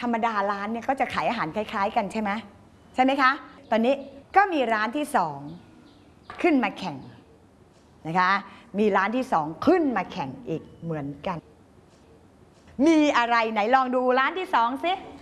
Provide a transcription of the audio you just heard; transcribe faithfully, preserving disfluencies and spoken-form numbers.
ธรรมดาร้านเนี่ยก็จะขายอาหารคล้ายๆกันใช่ไหมใช่ไหมคะตอนนี้ก็มีร้านที่สองขึ้นมาแข่งนะคะมีร้านที่สองขึ้นมาแข่งอีกเหมือนกันมีอะไรไหนลองดูร้านที่สองสิ